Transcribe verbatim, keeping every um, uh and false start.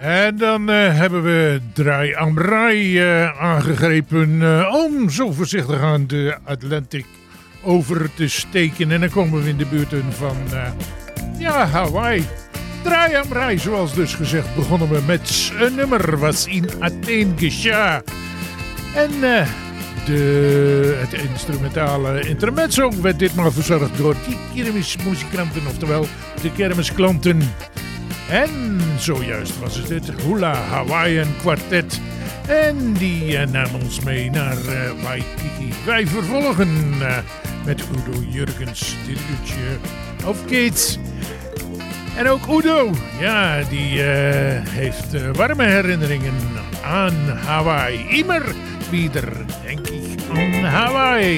En dan uh, hebben we Draai am Rai uh, aangegrepen uh, om zo voorzichtig aan de Atlantic over te steken. En dan komen we in de buurt van uh, ja, Hawaii. Draai am Rai, zoals dus gezegd, begonnen we met een nummer wat in Athene gescha. En uh, de, het instrumentale intermezzo werd ditmaal verzorgd door die kermismuzikanten, oftewel de kermisklanten. En zojuist was het het Hula Hawaiian Quartet. En die uh, nam ons mee naar uh, Waikiki. Wij vervolgen uh, met Udo Jurgens dit uurtje of Kids. En ook Udo, ja, die uh, heeft uh, warme herinneringen aan Hawaii. Immer wieder denk ik aan Hawaii.